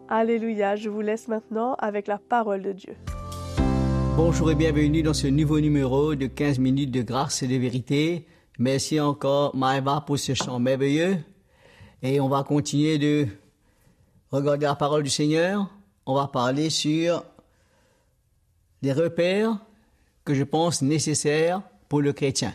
Alléluia, je vous laisse maintenant avec la parole de Dieu. Bonjour et bienvenue dans ce nouveau numéro de 15 minutes de grâce et de vérité. Merci encore Maëva pour ce chant merveilleux. Et on va continuer de regarder la parole du Seigneur. On va parler sur les repères que je pense nécessaires pour le chrétien.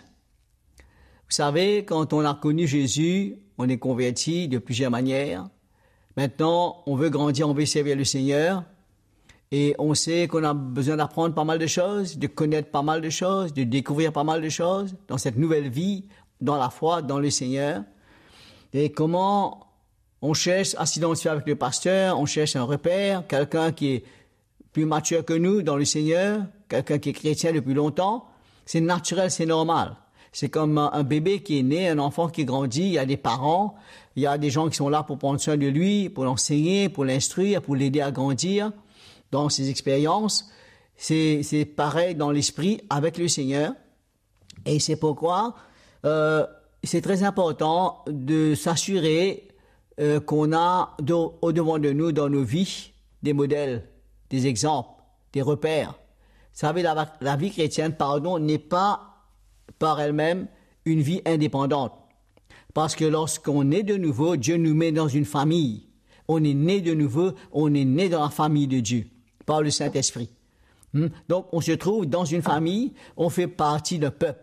Vous savez, quand on a connu Jésus, on est converti de plusieurs manières. Maintenant, on veut grandir, on veut servir le Seigneur. Et on sait qu'on a besoin d'apprendre pas mal de choses, de connaître pas mal de choses, de découvrir pas mal de choses dans cette nouvelle vie, dans la foi, dans le Seigneur. Et comment on cherche à s'identifier avec le pasteur, on cherche un repère, quelqu'un qui est plus mature que nous dans le Seigneur, quelqu'un qui est chrétien depuis longtemps. C'est naturel, c'est normal. C'est comme un bébé qui est né, un enfant qui grandit, il y a des parents, il y a des gens qui sont là pour prendre soin de lui, pour l'enseigner, pour l'instruire, pour l'aider à grandir dans ses expériences. C'est pareil dans l'esprit avec le Seigneur. Et c'est pourquoi c'est très important de s'assurer qu'on a au-devant de nous, dans nos vies, des modèles, des exemples, des repères. Vous savez, la vie chrétienne, n'est pas par elle-même une vie indépendante. Parce que lorsqu'on est de nouveau, Dieu nous met dans une famille. On est né de nouveau, on est né dans la famille de Dieu, par le Saint-Esprit. Donc, on se trouve dans une famille, on fait partie d'un peuple.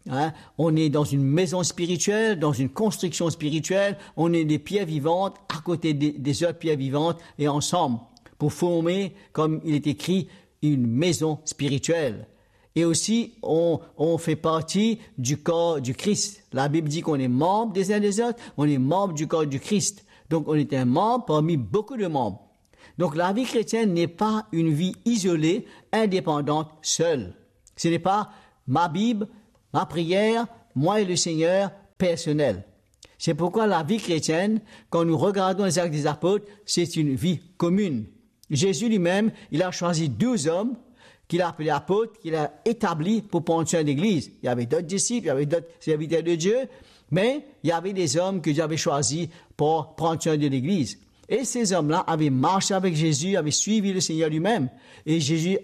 On est dans une maison spirituelle, dans une construction spirituelle, on est des pierres vivantes à côté des autres pierres vivantes et ensemble pour former, comme il est écrit, une maison spirituelle. Et aussi, on fait partie du corps du Christ. La Bible dit qu'on est membre des uns des autres, on est membre du corps du Christ. Donc, on est un membre parmi beaucoup de membres. Donc, la vie chrétienne n'est pas une vie isolée, indépendante, seule. Ce n'est pas ma Bible, ma prière, moi et le Seigneur, personnel. C'est pourquoi la vie chrétienne, quand nous regardons les actes des apôtres, c'est une vie commune. Jésus lui-même, il a choisi 12 hommes qu'il a appelés apôtres, qu'il a établis pour prendre soin de l'Église. Il y avait d'autres disciples, il y avait d'autres serviteurs de Dieu, mais il y avait des hommes que Dieu avait choisis pour prendre soin de l'Église. Et ces hommes-là avaient marché avec Jésus, avaient suivi le Seigneur lui-même. Et Jésus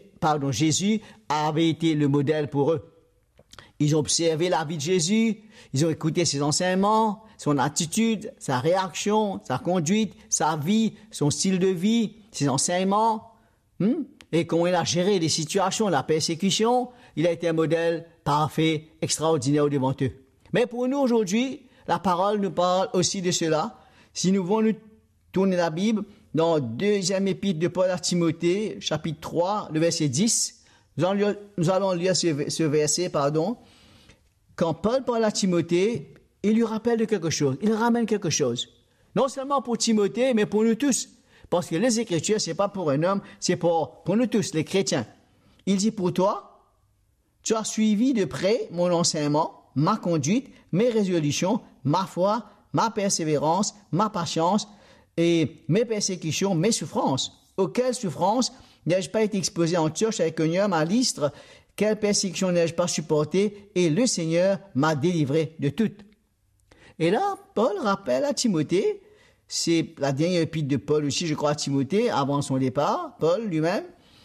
avait été le modèle pour eux. Ils ont observé la vie de Jésus, ils ont écouté ses enseignements, son attitude, sa réaction, sa conduite, sa vie, son style de vie, ses enseignements. Et comment il a géré les situations, la persécution, il a été un modèle parfait, extraordinaire devant eux. Mais pour nous aujourd'hui, la parole nous parle aussi de cela. Si nous voulons nous tourner la Bible dans deuxième épître de Paul à Timothée, chapitre 3, le verset 10, nous allons lire ce verset, Quand Paul parle à Timothée, il lui rappelle de quelque chose, il ramène quelque chose. Non seulement pour Timothée, mais pour nous tous. Parce que les Écritures, c'est pas pour un homme, c'est pour nous tous, les chrétiens. Il dit, pour toi, tu as suivi de près mon enseignement, ma conduite, mes résolutions, ma foi, ma persévérance, ma patience et mes persécutions, mes souffrances. Auxquelles souffrances n'ai-je pas été exposé en Antioche avec Iconium, à Lystre? Quelle persécution n'ai-je pas supportée? Et le Seigneur m'a délivré de toutes. Et là, Paul rappelle à Timothée, c'est la dernière épître de Paul aussi, je crois, à Timothée, avant son départ, Paul lui-même,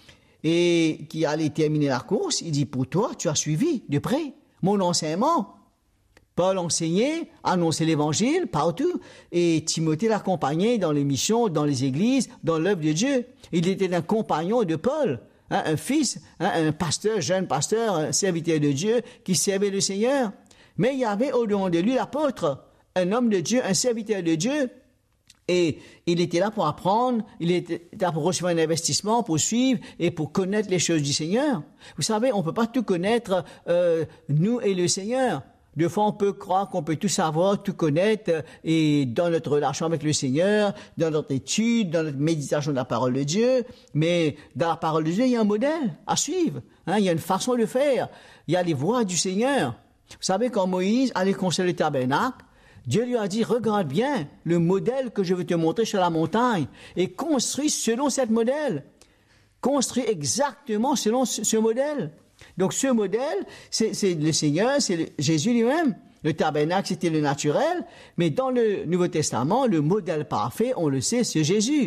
et qui allait terminer la course, il dit, pour toi, tu as suivi de près mon enseignement. Paul enseignait, annonçait l'évangile partout, et Timothée l'accompagnait dans les missions, dans les églises, dans l'œuvre de Dieu. Il était un compagnon de Paul, un fils, un pasteur, jeune pasteur, un serviteur de Dieu qui servait le Seigneur. Mais il y avait au-devant de lui l'apôtre, un homme de Dieu, un serviteur de Dieu. Et il était là pour apprendre, il était là pour recevoir un investissement, pour suivre et pour connaître les choses du Seigneur. Vous savez, on ne peut pas tout connaître, nous et le Seigneur. Des fois, on peut croire qu'on peut tout savoir, tout connaître, et dans notre relation avec le Seigneur, dans notre étude, dans notre méditation de la parole de Dieu. Mais dans la parole de Dieu, il y a un modèle à suivre. Il y a une façon de faire. Il y a les voies du Seigneur. Vous savez, quand Moïse allait construire le tabernacle, Dieu lui a dit, regarde bien le modèle que je vais te montrer sur la montagne et construis selon ce modèle. Construis exactement selon ce modèle. Donc ce modèle, c'est le Seigneur, c'est Jésus lui-même. Le tabernacle, c'était le naturel, mais dans le Nouveau Testament, le modèle parfait, on le sait, c'est Jésus.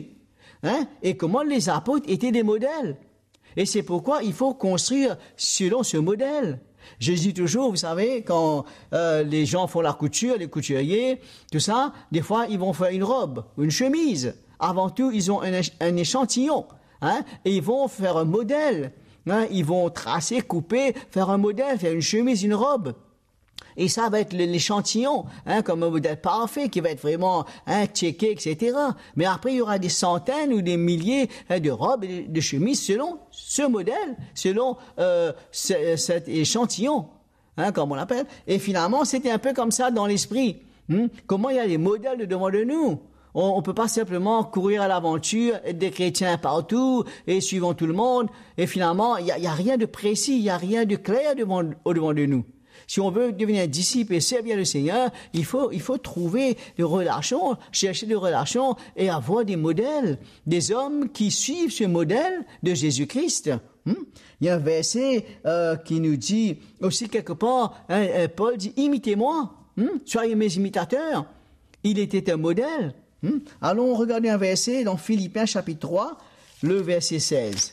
Et comment les apôtres étaient des modèles. Et c'est pourquoi il faut construire selon ce modèle. Je dis toujours, vous savez, quand les gens font la couture, les couturiers, tout ça, des fois, ils vont faire une robe ou une chemise. Avant tout, ils ont un échantillon, et ils vont faire un modèle. Ils vont tracer, couper, faire un modèle, faire une chemise, une robe. Et ça va être l'échantillon, comme un modèle parfait qui va être vraiment checké, etc. Mais après, il y aura des centaines ou des milliers de robes et de chemises selon ce modèle, selon cet échantillon, comme on l'appelle. Et finalement, c'était un peu comme ça dans l'esprit. Comment il y a des modèles devant de nous. On ne peut pas simplement courir à l'aventure, être des chrétiens partout et suivant tout le monde. Et finalement, il n'y a rien de précis, il n'y a rien de clair au-devant de nous. Si on veut devenir disciple et servir le Seigneur, il faut trouver des relations, chercher des relations et avoir des modèles, des hommes qui suivent ce modèle de Jésus-Christ. Il y a un verset qui nous dit aussi quelque part, Paul dit, imitez-moi, soyez mes imitateurs. Il était un modèle. Allons regarder un verset dans Philippiens chapitre 3, le verset 16.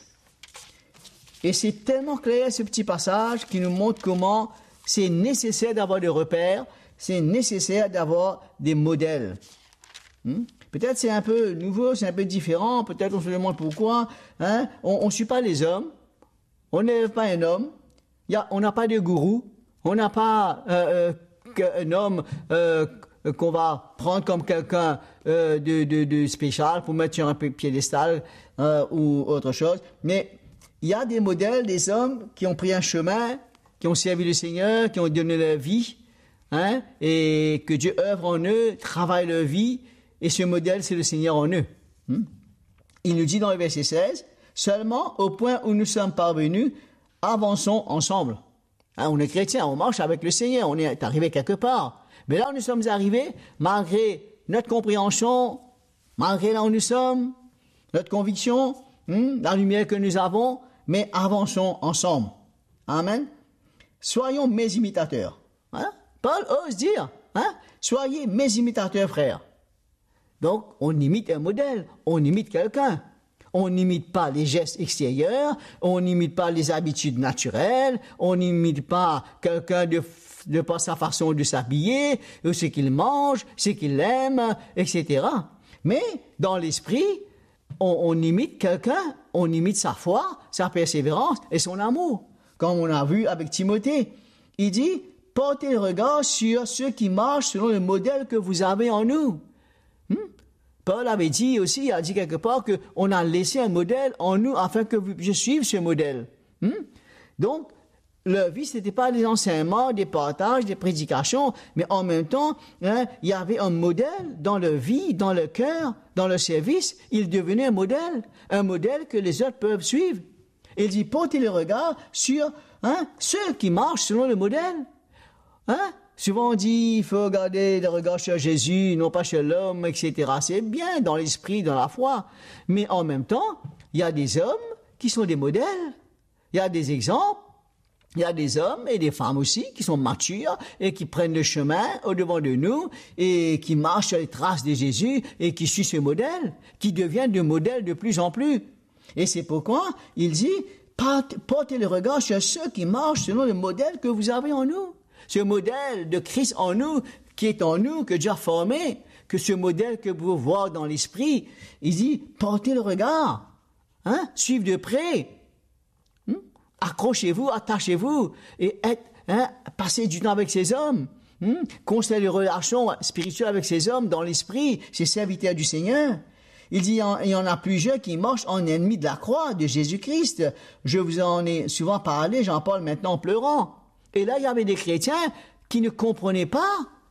Et c'est tellement clair ce petit passage qui nous montre comment c'est nécessaire d'avoir des repères, c'est nécessaire d'avoir des modèles. Peut-être c'est un peu nouveau, c'est un peu différent, peut-être on se demande pourquoi. On ne suit pas les hommes, on n'est pas un homme, on n'a pas de gourou, on n'a pas un homme qu'on va prendre comme quelqu'un de spécial pour mettre sur un piédestal ou autre chose. Mais il y a des modèles, des hommes qui ont pris un chemin, qui ont servi le Seigneur, qui ont donné leur vie, et que Dieu œuvre en eux, travaille leur vie, et ce modèle, c'est le Seigneur en eux. Il nous dit dans le verset 16, « Seulement au point où nous sommes parvenus, avançons ensemble. » On est chrétiens, on marche avec le Seigneur, on est arrivé quelque part. Mais là où nous sommes arrivés, malgré notre compréhension, malgré là où nous sommes, notre conviction, la lumière que nous avons, mais avançons ensemble. Amen. Soyons mes imitateurs. Paul ose dire, soyez mes imitateurs, frères. Donc, on imite un modèle, on imite quelqu'un. On n'imite pas les gestes extérieurs, on n'imite pas les habitudes naturelles, on n'imite pas quelqu'un de par sa façon de s'habiller, ce qu'il mange, ce qu'il aime, etc. Mais, dans l'esprit, on imite quelqu'un, on imite sa foi, sa persévérance et son amour. Comme on a vu avec Timothée, il dit, portez le regard sur ceux qui marchent selon le modèle que vous avez en nous. Paul avait dit aussi, il a dit quelque part qu'on a laissé un modèle en nous afin que je suive ce modèle. Donc, leur vie, ce n'était pas des enseignements, des partages, des prédications, mais en même temps, il y avait un modèle dans leur vie, dans leur cœur, dans leur service. Ils devenaient un modèle que les autres peuvent suivre. Il dit, portez le regard sur ceux qui marchent selon le modèle. Souvent on dit, il faut regarder le regard sur Jésus, non pas sur l'homme, etc. C'est bien dans l'esprit, dans la foi. Mais en même temps, il y a des hommes qui sont des modèles. Il y a des exemples. Il y a des hommes et des femmes aussi qui sont matures et qui prennent le chemin au-devant de nous et qui marchent sur les traces de Jésus et qui suivent ce modèle, qui deviennent des modèles de plus en plus. Et c'est pourquoi il dit, portez le regard sur ceux qui marchent selon le modèle que vous avez en nous. Ce modèle de Christ en nous, qui est en nous, que Dieu a formé, que ce modèle que vous voyez dans l'esprit, il dit, portez le regard, suivez de près, accrochez-vous, attachez-vous, et passez du temps avec ces hommes, construisez des relations spirituelles avec ces hommes dans l'esprit, ces serviteurs du Seigneur. Il dit, il y en a plusieurs qui marchent en ennemis de la croix de Jésus-Christ. Je vous en ai souvent parlé, j'en parle maintenant en pleurant. Et là, il y avait des chrétiens qui ne comprenaient pas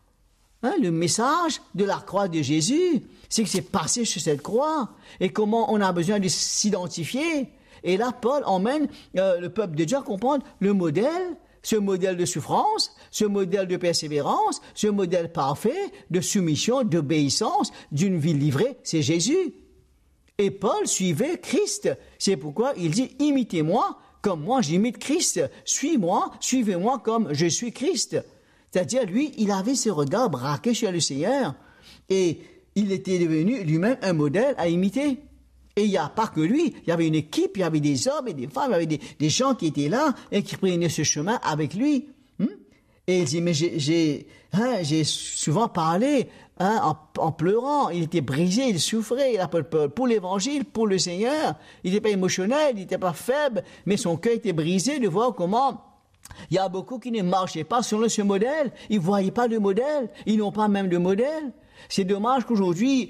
le message de la croix de Jésus. C'est que c'est passé sur cette croix et comment on a besoin de s'identifier. Et là, Paul emmène le peuple de Dieu à comprendre le modèle, ce modèle de souffrance, ce modèle de persévérance, ce modèle parfait de soumission, d'obéissance, d'une vie livrée, c'est Jésus. Et Paul suivait Christ. C'est pourquoi il dit, imitez-moi comme moi j'imite Christ. Suis-moi, suivez-moi comme je suis Christ. C'est-à-dire, lui, il avait ce regard braqué sur le Seigneur. Et il était devenu lui-même un modèle à imiter. Et il n'y a pas que lui, il y avait une équipe, il y avait des hommes et des femmes, il y avait des gens qui étaient là et qui prenaient ce chemin avec lui. Et il dit, mais j'ai souvent parlé en pleurant, il était brisé, il souffrait, il a peur pour l'évangile, pour le Seigneur. Il n'était pas émotionnel, il n'était pas faible, mais son cœur était brisé de voir comment il y a beaucoup qui ne marchaient pas selon ce modèle. Ils ne voyaient pas de modèle, ils n'ont pas même de modèle. C'est dommage qu'aujourd'hui,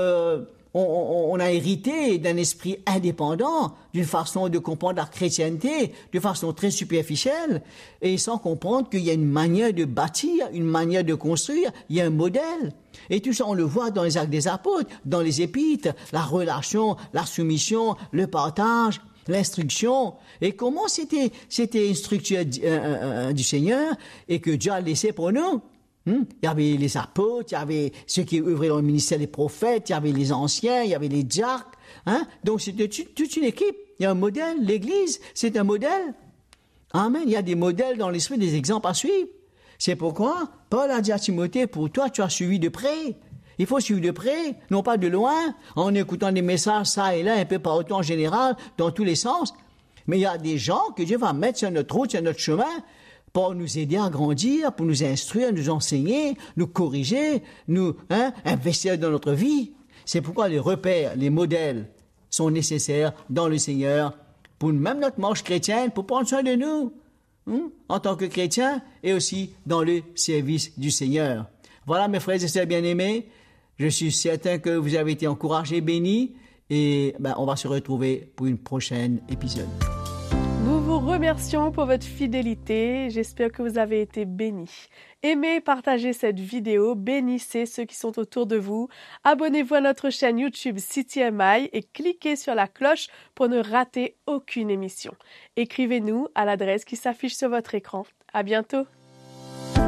on a hérité d'un esprit indépendant, d'une façon de comprendre la chrétienté, de façon très superficielle, et sans comprendre qu'il y a une manière de bâtir, une manière de construire, il y a un modèle. Et tout ça, on le voit dans les actes des apôtres, dans les épîtres, la relation, la soumission, le partage, l'instruction. Et comment c'était une structure du Seigneur et que Dieu a laissé pour nous. Il y avait les apôtres, il y avait ceux qui œuvraient dans le ministère des prophètes, il y avait les anciens, il y avait les diacres. Donc c'était toute une équipe. Il y a un modèle. L'Église, c'est un modèle. Amen. Il y a des modèles dans l'esprit, des exemples à suivre. C'est pourquoi Paul a dit à Timothée, pour toi, tu as suivi de près. Il faut suivre de près, non pas de loin, en écoutant des messages ça et là, un peu partout en général, dans tous les sens. Mais il y a des gens que Dieu va mettre sur notre route, sur notre chemin, pour nous aider à grandir, pour nous instruire, nous enseigner, nous corriger, nous investir dans notre vie. C'est pourquoi les repères, les modèles sont nécessaires dans le Seigneur, pour même notre marche chrétienne, pour prendre soin de nous, en tant que chrétiens, et aussi dans le service du Seigneur. Voilà, mes frères et sœurs bien-aimés, je suis certain que vous avez été encouragés, bénis, et on va se retrouver pour une prochaine épisode. Nous vous remercions pour votre fidélité. J'espère que vous avez été bénis. Aimez, partagez cette vidéo, bénissez ceux qui sont autour de vous. Abonnez-vous à notre chaîne YouTube CTMI et cliquez sur la cloche pour ne rater aucune émission. Écrivez-nous à l'adresse qui s'affiche sur votre écran. À bientôt.